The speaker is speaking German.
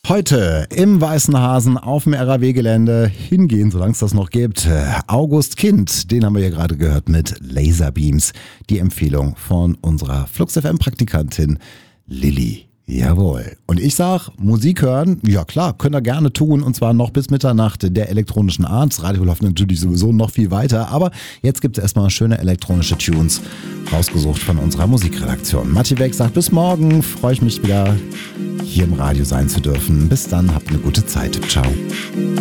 Heute im Weißen Hasen auf dem RAW-Gelände hingehen, solange es das noch gibt. August Kind, den haben wir ja gerade gehört mit Laserbeams. Die Empfehlung von unserer Flux FM-Praktikantin Lilly. Jawohl. Und ich sag, Musik hören, ja klar, könnt ihr gerne tun, und zwar noch bis Mitternacht der elektronischen Art. Das Radio läuft natürlich sowieso noch viel weiter, aber jetzt gibt es erstmal schöne elektronische Tunes, rausgesucht von unserer Musikredaktion. Matti Weg sagt bis morgen, freue ich mich wieder hier im Radio sein zu dürfen. Bis dann, habt eine gute Zeit. Ciao.